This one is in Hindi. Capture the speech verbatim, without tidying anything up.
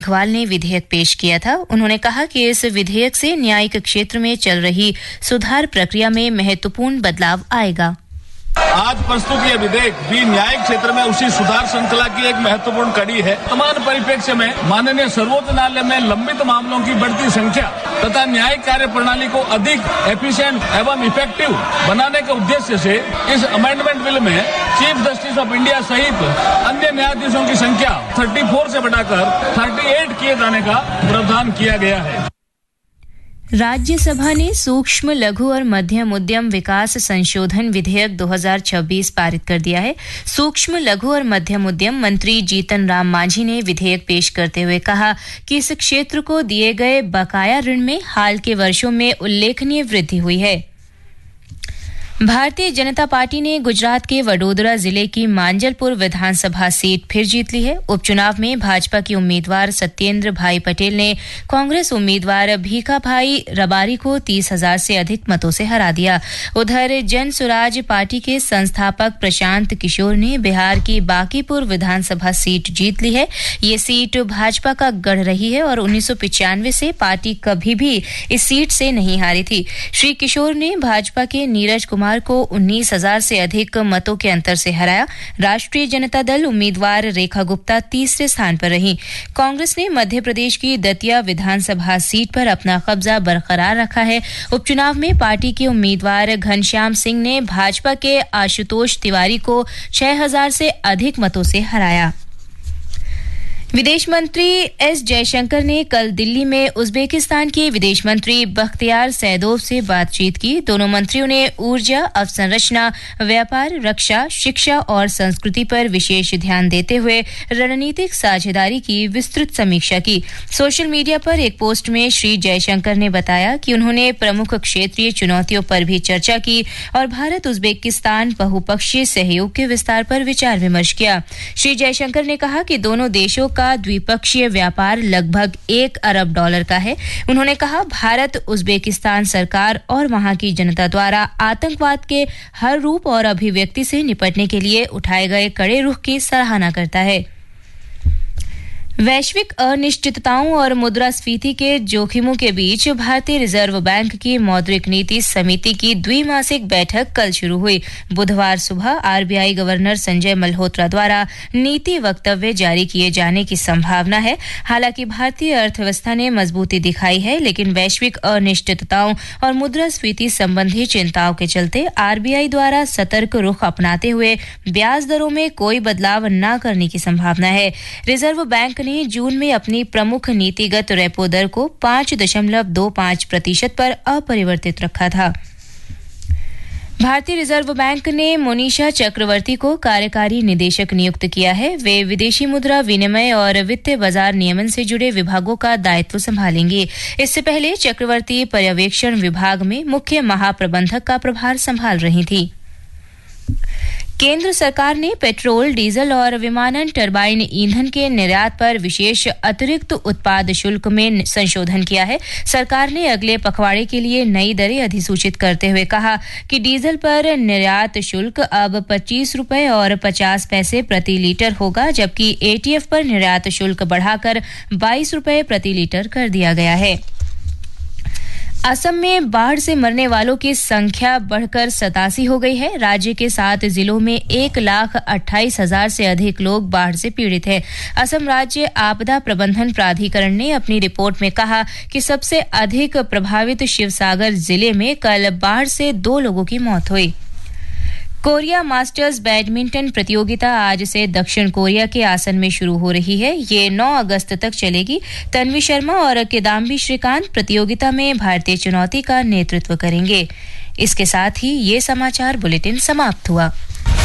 मेघवाल ने विधेयक पेश किया था। उन्होंने कहा कि इस विधेयक से न्यायिक क्षेत्र में चल रही सुधार प्रक्रिया में महत्वपूर्ण बदलाव आएगा। आज प्रस्तुत यह विधेयक भी न्यायिक क्षेत्र में उसी सुधार श्रृंखला की एक महत्वपूर्ण कड़ी है। वर्तमान परिप्रेक्ष्य में माननीय सर्वोच्च न्यायालय में लंबित मामलों की बढ़ती संख्या तथा न्यायिक कार्य प्रणाली को अधिक एफिशिएंट एवं इफेक्टिव बनाने के उद्देश्य से इस अमेंडमेंट बिल में चीफ जस्टिस ऑफ इंडिया सहित अन्य न्यायाधीशों की संख्या चौंतीस से बढ़ाकर अड़तीस किए जाने का प्रावधान किया गया है। राज्यसभा ने सूक्ष्म लघु और मध्यम उद्यम विकास संशोधन विधेयक दो हज़ार छब्बीस पारित कर दिया है। सूक्ष्म लघु और मध्यम उद्यम मंत्री जीतन राम मांझी ने विधेयक पेश करते हुए कहा कि इस क्षेत्र को दिए गए बकाया ऋण में हाल के वर्षों में उल्लेखनीय वृद्धि हुई है। भारतीय जनता पार्टी ने गुजरात के वडोदरा जिले की मांजलपुर विधानसभा सीट फिर जीत ली है। उपचुनाव में भाजपा के उम्मीदवार सत्येंद्र भाई पटेल ने कांग्रेस उम्मीदवार भीखा भाई रबारी को तीस हजार से अधिक मतों से हरा दिया। उधर जन स्वराज पार्टी के संस्थापक प्रशांत किशोर ने बिहार की बांकीपुर विधानसभा सीट जीत ली है। ये सीट भाजपा का गढ़ रही है और उन्नीस सौ पिचानवे से पार्टी कभी भी इस सीट से नहीं हारी थी। श्री किशोर ने भाजपा के नीरज कुमार को उन्नीस हजार से अधिक मतों के अंतर से हराया। राष्ट्रीय जनता दल उम्मीदवार रेखा गुप्ता तीसरे स्थान पर रही। कांग्रेस ने मध्य प्रदेश की दतिया विधानसभा सीट पर अपना कब्जा बरकरार रखा है। उपचुनाव में पार्टी के उम्मीदवार घनश्याम सिंह ने भाजपा के आशुतोष तिवारी को छह हजार से अधिक मतों से हराया। विदेश मंत्री एस जयशंकर ने कल दिल्ली में उज्बेकिस्तान के विदेश मंत्री बख्तियार सैदोव से बातचीत की। दोनों मंत्रियों ने ऊर्जा, अवसंरचना, व्यापार, रक्षा, शिक्षा और संस्कृति पर विशेष ध्यान देते हुए रणनीतिक साझेदारी की विस्तृत समीक्षा की। सोशल मीडिया पर एक पोस्ट में श्री जयशंकर ने बताया कि उन्होंने प्रमुख क्षेत्रीय चुनौतियों पर भी चर्चा की और भारत उज्बेकिस्तान बहुपक्षीय सहयोग के विस्तार पर विचार विमर्श किया। श्री जयशंकर ने कहा कि दोनों देशों का द्विपक्षीय व्यापार लगभग एक अरब डॉलर का है। उन्होंने कहा भारत उज्बेकिस्तान सरकार और वहां की जनता द्वारा आतंकवाद के हर रूप और अभिव्यक्ति से निपटने के लिए उठाए गए कड़े रुख की सराहना करता है। वैश्विक अनिश्चितताओं और मुद्रास्फीति के जोखिमों के बीच भारतीय रिजर्व बैंक की मौद्रिक नीति समिति की द्विमासिक बैठक कल शुरू हुई। बुधवार सुबह आरबीआई गवर्नर संजय मल्होत्रा द्वारा नीति वक्तव्य जारी किए जाने की संभावना है। हालांकि भारतीय अर्थव्यवस्था ने मजबूती दिखाई है, लेकिन वैश्विक अनिश्चितताओं और मुद्रास्फीति संबंधी चिंताओं के चलते आरबीआई द्वारा सतर्क रुख अपनाते हुए ब्याज दरों में कोई बदलाव न करने की संभावना है। रिजर्व बैंक ने जून में अपनी प्रमुख नीतिगत रेपो दर को पांच दशमलव दो पांच प्रतिशत पर अपरिवर्तित रखा था। भारतीय रिजर्व बैंक ने मोनिशा चक्रवर्ती को कार्यकारी निदेशक नियुक्त किया है। वे विदेशी मुद्रा विनिमय और वित्तीय बाजार नियमन से जुड़े विभागों का दायित्व संभालेंगे। इससे पहले चक्रवर्ती पर्यवेक्षण विभाग में मुख्य महाप्रबंधक का प्रभार संभाल रही थी। केंद्र सरकार ने पेट्रोल, डीजल और विमानन टरबाइन ईंधन के निर्यात पर विशेष अतिरिक्त उत्पाद शुल्क में संशोधन किया है। सरकार ने अगले पखवाड़े के लिए नई दरें अधिसूचित करते हुए कहा कि डीजल पर निर्यात शुल्क अब पच्चीस रुपए और पचास पैसे प्रति लीटर होगा, जबकि एटीएफ पर निर्यात शुल्क बढ़ाकर बाईस रुपए प्रति लीटर कर दिया गया है। असम में बाढ़ से मरने वालों की संख्या बढ़कर सतासी हो गई है। राज्य के सात जिलों में एक लाख अट्ठाईस हजार से अधिक लोग बाढ़ से पीड़ित हैं। असम राज्य आपदा प्रबंधन प्राधिकरण ने अपनी रिपोर्ट में कहा कि सबसे अधिक प्रभावित शिवसागर जिले में कल बाढ़ से दो लोगों की मौत हुई। कोरिया मास्टर्स बैडमिंटन प्रतियोगिता आज से दक्षिण कोरिया के आसन में शुरू हो रही है। ये नौ अगस्त तक चलेगी। तन्वी शर्मा और किदाम्बी श्रीकांत प्रतियोगिता में भारतीय चुनौती का नेतृत्व करेंगे। इसके साथ ही ये समाचार बुलेटिन समाप्त हुआ।